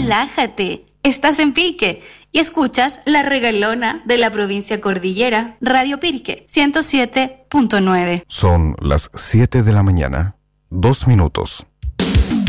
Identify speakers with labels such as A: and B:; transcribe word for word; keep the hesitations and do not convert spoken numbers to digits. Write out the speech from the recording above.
A: Relájate, estás en Pirque y escuchas La Regalona de la provincia Cordillera, Radio Pirque, ciento siete punto nueve.
B: Son las siete de la mañana, dos minutos.